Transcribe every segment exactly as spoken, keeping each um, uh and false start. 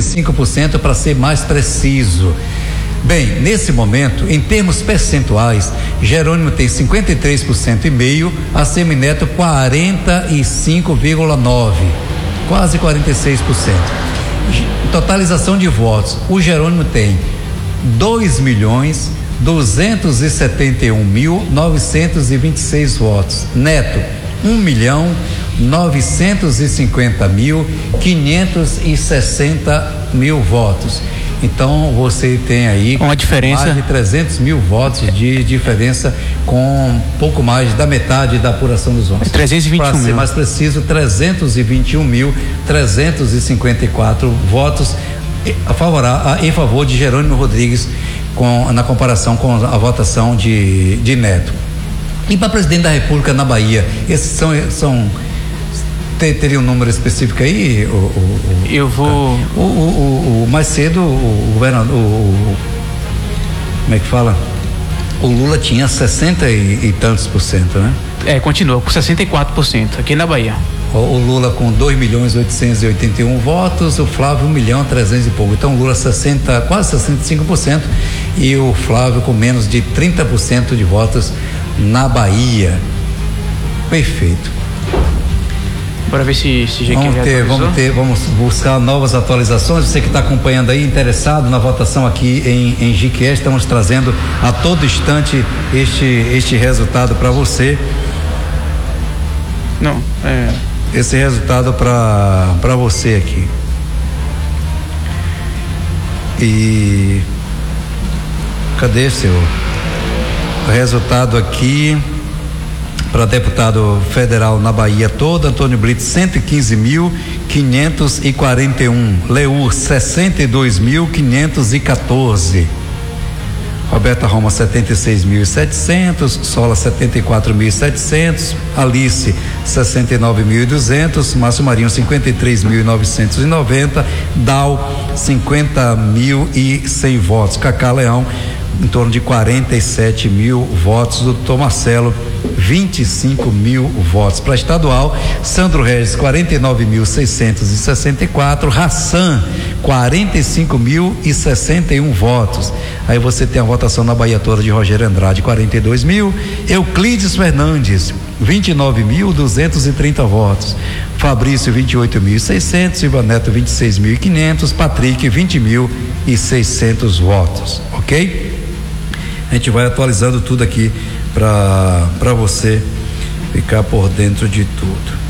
cinco por cento para ser mais preciso. Bem, nesse momento, em termos percentuais, Jerônimo tem cinquenta e três por cento e meio, a Semineto quarenta e cinco vírgula nove por cento, quase quarenta e seis por cento. Totalização de votos, o Jerônimo tem dois milhões duzentos e setenta e um mil novecentos e vinte e seis votos. Neto, um milhão novecentos e cinquenta mil quinhentos e sessenta mil votos. Então você tem aí uma diferença mais de trezentos mil votos de diferença, com pouco mais da metade da apuração dos votos. trezentos e vinte e um Para ser mil. mais preciso, trezentos e vinte e um mil trezentos e cinquenta e quatro votos a favor, a, em favor de Jerônimo Rodrigues, com, na comparação com a votação de, de Neto. E para presidente da República na Bahia, esses são, são ter, teria um número específico aí? O, o, o, Eu vou. O, o, o, o mais cedo, o governador, o, o, como é que fala? O Lula tinha sessenta e, e tantos por cento, né? É, continua com sessenta e quatro por cento aqui na Bahia. O, o Lula com dois milhões oitocentos e oitenta e um votos, o Flávio um milhão trezentos e pouco. Então o Lula sessenta, quase sessenta e cinco por cento e o Flávio com menos de trinta por cento de votos na Bahia. Perfeito. Bora ver se, se já vamos ter, vamos ter, vamos buscar novas atualizações. Você que está acompanhando aí, interessado na votação aqui em, em Jiquié, estamos trazendo a todo instante este, este resultado para você. Não, é. Esse resultado para para você aqui. E cadê seu resultado aqui para deputado federal na Bahia toda? Antônio Brito, cento e quinze mil quinhentos e quarenta e um. Leur, sessenta e dois mil quinhentos e quatorze. Roberta Roma, setenta e seis mil e setecentos. Sola, setenta e quatro mil e setecentos. Alice, sessenta e nove mil e duzentos. Márcio Marinho, cinquenta e três mil novecentos e noventa. Dal, cinquenta mil e cem votos. Cacá Leão, em torno de quarenta e sete mil votos. Doutor Marcelo, vinte e cinco mil votos. Para estadual, Sandro Regis, quarenta e nove mil seiscentos e sessenta e quatro. Hassan, quarenta e cinco mil e sessenta e um votos. Aí você tem a votação na Bahia toda de Rogério Andrade, quarenta e dois mil. Euclides Fernandes, vinte e nove mil duzentos e trinta votos. Fabrício, vinte e oito mil e seiscentos. Silva Neto, vinte e seis mil e quinhentos. Patrick, vinte mil e seiscentos votos. Ok? A gente vai atualizando tudo aqui para para você ficar por dentro de tudo.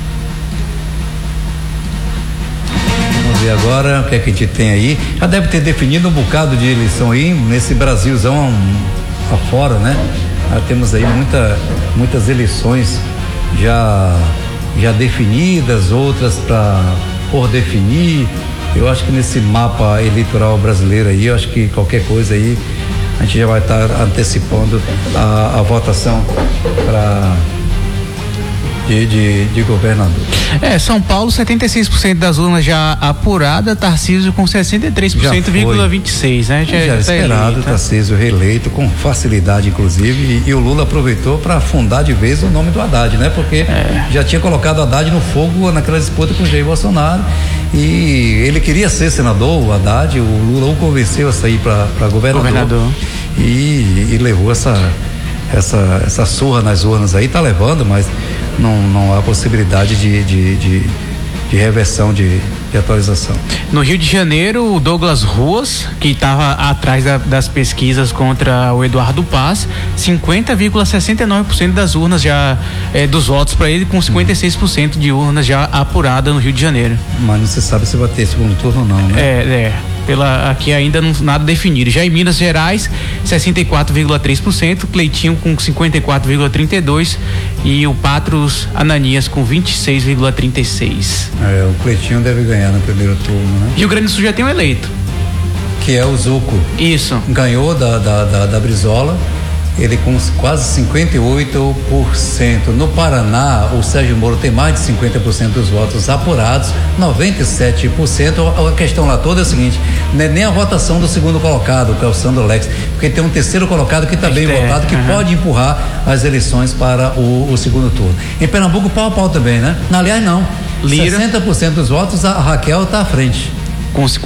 Vamos ver agora o que é que a gente tem aí. Já deve ter definido um bocado de eleição aí nesse Brasilzão afora, né? Já temos aí muita, muitas eleições já já definidas, outras para por definir. Eu acho que nesse mapa eleitoral brasileiro aí, eu acho que qualquer coisa aí a gente já vai estar tá antecipando a, a votação para de, de, de governador. É, São Paulo, setenta e seis por cento das urnas já apurada, Tarcísio com sessenta e três por cento, vírgula vinte e seis, né? Já, já era esperado, Tarcísio reeleito com facilidade, inclusive, e, e o Lula aproveitou para afundar de vez o nome do Haddad, né? Porque é. já tinha colocado o Haddad no fogo naquela disputa com o Jair Bolsonaro, e ele queria ser senador, o Haddad, o Lula o convenceu a sair para governador, governador. E, e levou essa, essa, essa surra nas urnas aí, tá levando, mas não, não há possibilidade de, de, de, de reversão, de, de atualização. No Rio de Janeiro, o Douglas Ruas, que estava atrás da, das pesquisas contra o Eduardo Paz, cinquenta vírgula sessenta e nove por cento das urnas já, é, dos votos para ele, com cinquenta e seis por cento de urnas já apuradas no Rio de Janeiro. Mas não se sabe se vai ter segundo turno ou não, né? É, é. Pela, aqui ainda não nada definido. Já em Minas Gerais, sessenta e quatro vírgula três por cento, Cleitinho com cinquenta e quatro vírgula trinta e dois por cento e o Patros Ananias com vinte e seis vírgula trinta e seis por cento. É, o Cleitinho deve ganhar no primeiro turno, né? Rio Grande do Sul já tem um eleito. Que é o Zuco. Isso. Ganhou da, da, da, da Brizola, ele com quase cinquenta e oito por cento. No Paraná, o Sérgio Moro tem mais de cinquenta por cento dos votos apurados, noventa e sete por cento. A questão lá toda é o seguinte, não é nem a votação do segundo colocado, que é o Sandro Lex, porque tem um terceiro colocado que está bem é, votado, que uhum. pode empurrar as eleições para o, o segundo turno. Em Pernambuco, pau a pau também, né? Aliás, não. Lira. sessenta por cento dos votos, a Raquel está à frente. Com